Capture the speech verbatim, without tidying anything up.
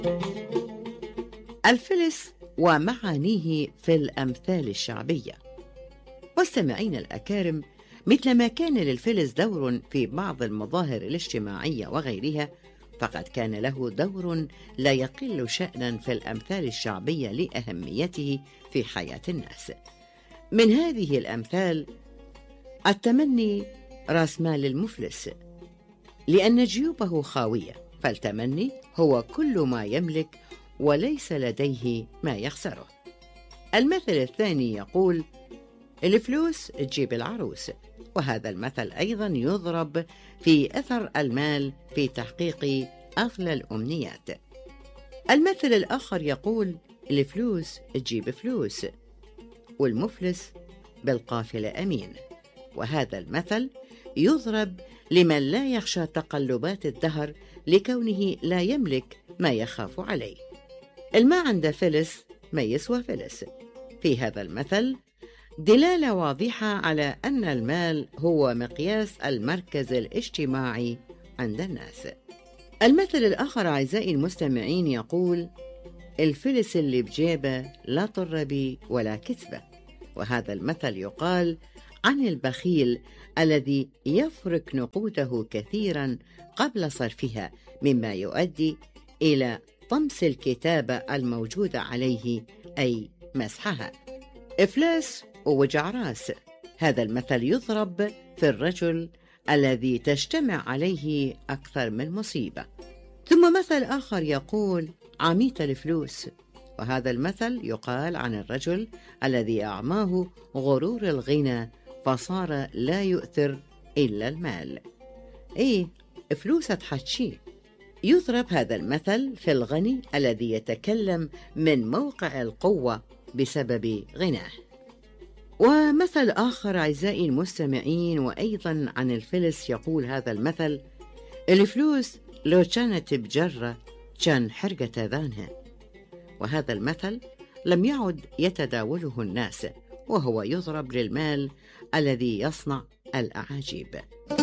الفلس ومعانيه في الأمثال الشعبية. مستمعين الأكارم، مثلما كان للفلس دور في بعض المظاهر الاجتماعية وغيرها، فقد كان له دور لا يقل شأنا في الأمثال الشعبية لأهميته في حياة الناس. من هذه الأمثال: التمني رأس مال المفلس، لأن جيوبه خاوية، فالتمني هو كل ما يملك وليس لديه ما يخسره. المثل الثاني يقول: الفلوس تجيب العروس، وهذا المثل أيضا يضرب في أثر المال في تحقيق أغلى الأمنيات. المثل الآخر يقول: الفلوس تجيب فلوس، والمفلس بالقافلة أمين، وهذا المثل يضرب لمن لا يخشى تقلبات الدهر لكونه لا يملك ما يخاف عليه. الماء عند فلس ما يسوى فلس. في هذا المثل دلالة واضحة على أن المال هو مقياس المركز الاجتماعي عند الناس. المثل الآخر أعزائي المستمعين يقول: الفلس اللي بجيبه لا طر بي ولا كتبه، وهذا المثل يقال عن البخيل الذي يفرك نقوده كثيرا قبل صرفها، مما يؤدي إلى طمس الكتابة الموجودة عليه، أي مسحها. إفلاس ووجع راس، هذا المثل يضرب في الرجل الذي تجتمع عليه أكثر من مصيبة. ثم مثل آخر يقول: عميت الفلوس، وهذا المثل يقال عن الرجل الذي أعماه غرور الغنى فصار لا يؤثر إلا المال. إيه، فلوسة تحكي. يضرب هذا المثل في الغني الذي يتكلم من موقع القوة بسبب غناه. ومثل آخر أعزائي المستمعين وأيضا عن الفلس يقول هذا المثل: الفلوس لو كانت بجرة كان حرقة ذانها، وهذا المثل لم يعد يتداوله الناس، وهو يضرب للمال الذي يصنع الأعاجيب.